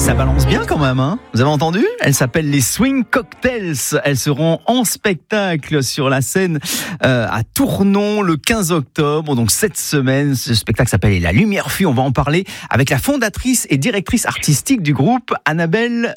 Ça balance bien quand même, hein. Vous avez entendu ? Elles s'appellent les Swing Cocktails. Elles seront en spectacle sur la scène à Tournon le 15 octobre. Donc cette semaine, ce spectacle s'appelle La Lumière Fut. On va en parler avec la fondatrice et directrice artistique du groupe, Annabelle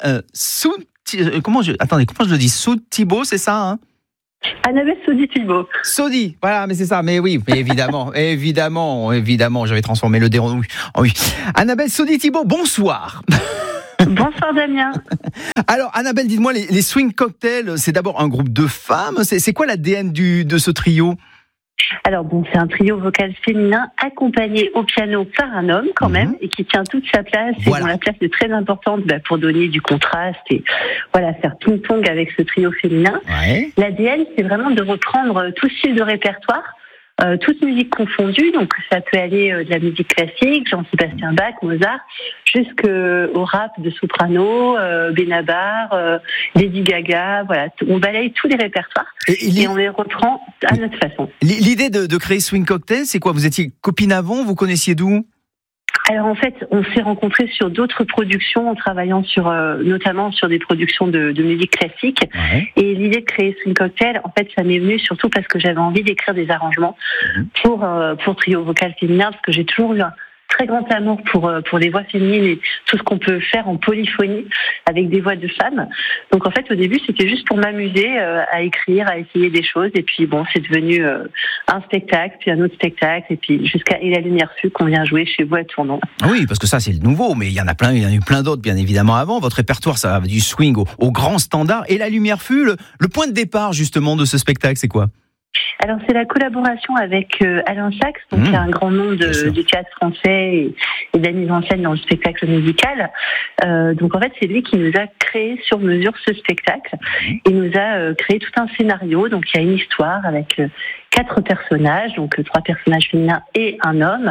comment je le dis ? Soud-Thibault, c'est ça, hein ? Annabelle Sodi-Thibault. Sodi, voilà, mais c'est ça, mais oui, mais évidemment, évidemment, j'avais transformé le déron. Oui. Annabelle Sodi-Thibault, bonsoir. Bonsoir Damien. Alors Annabelle, dites-moi, les Swing Cocktails, c'est d'abord un groupe de femmes, c'est quoi l'ADN de ce trio ? Alors bon, c'est un trio vocal féminin accompagné au piano par un homme quand même, et qui tient toute sa place. Voilà. Et dont la place est très importante pour donner du contraste et voilà, faire ping-pong avec ce trio féminin. Ouais. L'ADN, c'est vraiment de reprendre tout style de répertoire, toute musique confondue. Donc ça peut aller de la musique classique, Jean-Sébastien Bach, Mozart, jusqu'au rap de soprano, Benabar, Lady Gaga. Voilà, on balaye tous les répertoires et on les reprend à notre façon. L'idée de créer Swing Cocktail, c'est quoi ? Vous étiez copines avant ? Vous connaissiez d'où ? Alors en fait, on s'est rencontrés sur d'autres productions en travaillant sur, notamment sur des productions de musique classique. Ouais. Et l'idée de créer Swing Cocktail, en fait, ça m'est venu surtout parce que j'avais envie d'écrire des arrangements pour trio vocal féminin, parce que j'ai toujours eu un très grand amour pour les voix féminines et tout ce qu'on peut faire en polyphonie avec des voix de femmes. Donc en fait, au début, c'était juste pour m'amuser à écrire, à essayer des choses. Et puis bon, c'est devenu un spectacle, puis un autre spectacle, et puis jusqu'à Et la Lumière Fut qu'on vient jouer chez vous à Tournon. Oui, parce que ça c'est le nouveau, mais il y en a eu plein d'autres bien évidemment avant. Votre répertoire, ça va du swing au grand standard. Et La Lumière Fut, le point de départ justement de ce spectacle, c'est quoi ? Alors c'est la collaboration avec Alain Sachs, donc qui est un grand nom du théâtre français et de la mise en scène dans le spectacle musical. Donc en fait c'est lui qui nous a créé sur mesure ce spectacle. Il nous a créé tout un scénario. Donc il y a une histoire avec 4 personnages, donc 3 personnages féminins et un homme.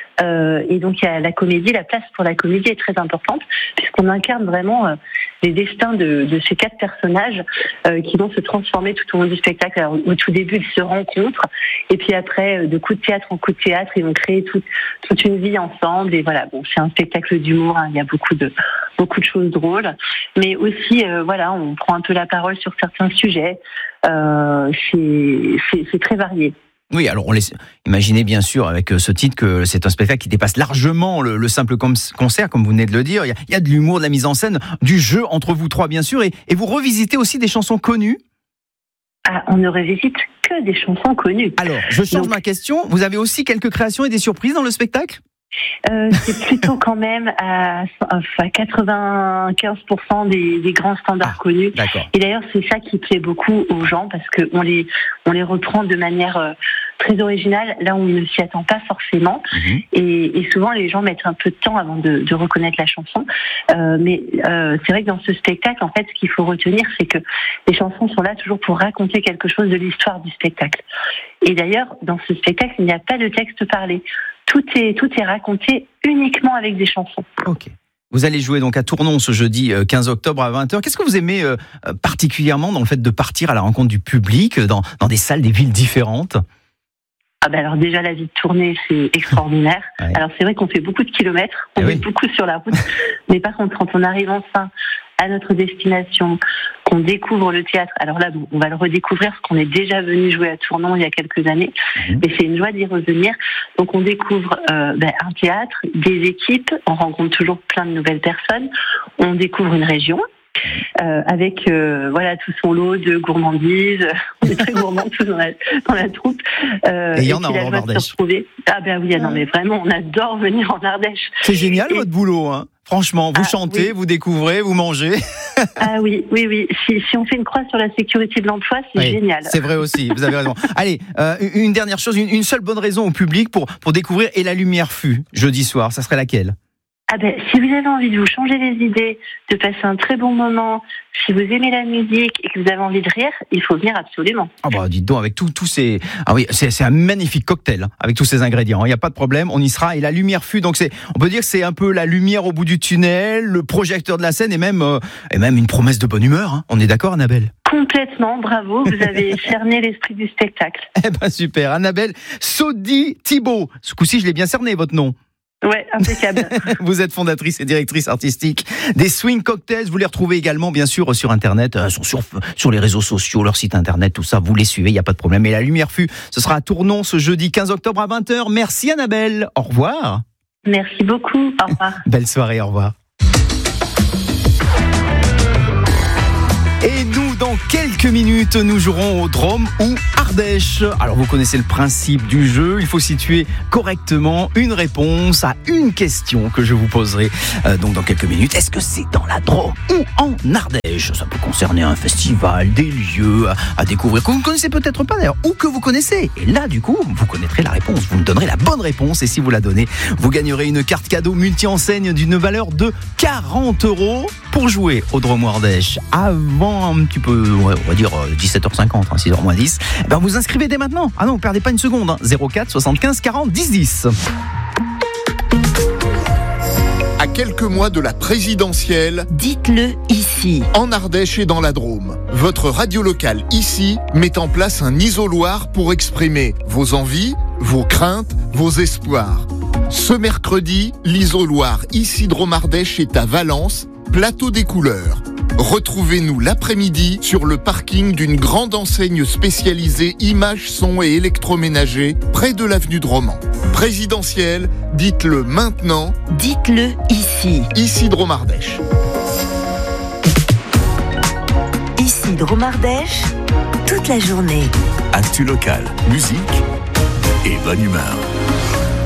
Et donc il y a la comédie, la place pour la comédie est très importante puisqu'on incarne vraiment les destins de ces 4 personnages qui vont se transformer tout au long du spectacle. Alors, au tout début, ils se rencontrent et puis après, de coup de théâtre en coup de théâtre, ils vont créer toute une vie ensemble. Et voilà, bon, c'est un spectacle d'humour. Hein, il y a beaucoup de choses drôles, mais aussi voilà, on prend un peu la parole sur certains sujets. C'est très varié. Oui, alors imaginez bien sûr avec ce titre que c'est un spectacle qui dépasse largement le simple concert, comme vous venez de le dire. Il y a de l'humour, de la mise en scène, du jeu entre vous trois bien sûr, et vous revisitez aussi des chansons connues. Ah, on ne revisite que des chansons connues. Alors, je change ma question. Vous avez aussi quelques créations et des surprises dans le spectacle ? C'est plutôt quand même à 95% des grands standards connus. D'accord. Et d'ailleurs, c'est ça qui plaît beaucoup aux gens parce que on les reprend de manière très originale, là où on ne s'y attend pas forcément. Et souvent, les gens mettent un peu de temps avant de reconnaître la chanson. Mais c'est vrai que dans ce spectacle, en fait, ce qu'il faut retenir, c'est que les chansons sont là toujours pour raconter quelque chose de l'histoire du spectacle. Et d'ailleurs, dans ce spectacle, il n'y a pas de texte parlé. Tout est raconté uniquement avec des chansons. Ok. Vous allez jouer donc à Tournon ce jeudi 15 octobre à 20h. Qu'est-ce que vous aimez particulièrement dans le fait de partir à la rencontre du public, dans des salles, des villes différentes ? Alors déjà, la vie de tournée, c'est extraordinaire. Ouais. Alors c'est vrai qu'on fait beaucoup de kilomètres, on est beaucoup sur la route. Mais par contre, quand on arrive enfin à notre destination, qu'on découvre le théâtre, alors là, on va le redécouvrir parce qu'on est déjà venu jouer à Tournon il y a quelques années. Et c'est une joie d'y revenir. Donc on découvre un théâtre, des équipes, on rencontre toujours plein de nouvelles personnes, on découvre une région. Avec tout son lot de gourmandises. On est très gourmands tous dans la troupe. Et il y en a en Ardèche. Ah ben oui, non mais vraiment, on adore venir en Ardèche. C'est génial votre boulot, hein. Franchement, vous chantez, vous découvrez, vous mangez. Ah oui. Si on fait une croix sur la sécurité de l'emploi, c'est génial. C'est vrai aussi, vous avez raison. Allez, une dernière chose, une seule bonne raison au public pour découvrir Et la Lumière Fut jeudi soir, ça serait laquelle ? Si vous avez envie de vous changer les idées, de passer un très bon moment, si vous aimez la musique et que vous avez envie de rire, il faut venir absolument. Dites donc, avec tous ces... Ah oui, c'est un magnifique cocktail, hein, avec tous ces ingrédients. Il n'y a pas de problème, on y sera. Et La Lumière Fut, donc on peut dire que c'est un peu la lumière au bout du tunnel, le projecteur de la scène et même une promesse de bonne humeur. Hein. On est d'accord, Annabelle ? Complètement, bravo, vous avez cerné l'esprit du spectacle. Super, Annabelle Sodi-Thibault. Ce coup-ci, je l'ai bien cerné, votre nom. Ouais, impeccable. Vous êtes fondatrice et directrice artistique des Swing Cocktails. Vous les retrouvez également, bien sûr, sur Internet, sur les réseaux sociaux, leur site Internet, tout ça. Vous les suivez, il n'y a pas de problème. Et la Lumière Fut, ce sera à Tournon ce jeudi 15 octobre à 20h. Merci Annabelle. Au revoir. Merci beaucoup. Au revoir. Belle soirée, au revoir. Et nous, dans quelques minutes, nous jouerons au Drôme ou Ardèche. Alors, vous connaissez le principe du jeu. Il faut situer correctement une réponse à une question que je vous poserai donc dans quelques minutes. Est-ce que c'est dans la Drôme ou en Ardèche? Ça peut concerner un festival, des lieux à découvrir que vous ne connaissez peut-être pas d'ailleurs, ou que vous connaissez. Et là, du coup, vous connaîtrez la réponse. Vous me donnerez la bonne réponse. Et si vous la donnez, vous gagnerez une carte cadeau multi-enseigne d'une valeur de 40 €. Pour jouer au Drôme ou Ardèche avant un petit peu, on va dire 17h50, 6h moins 10, ben vous inscrivez dès maintenant. Ah non, vous perdez pas une seconde. 04 75 40 10 10. À quelques mois de la présidentielle, dites-le ici. En Ardèche et dans la Drôme, votre radio locale ici met en place un isoloir pour exprimer vos envies, vos craintes, vos espoirs. Ce mercredi, l'isoloir ici Drôme Ardèche est à Valence, Plateau des Couleurs. Retrouvez-nous l'après-midi sur le parking d'une grande enseigne spécialisée images, son et électroménager près de l'avenue de Romans. Présidentielle, dites-le maintenant. Dites-le ici. Ici Drôme Ardèche. Ici Drôme Ardèche, toute la journée. Actu locale, musique et bonne humeur.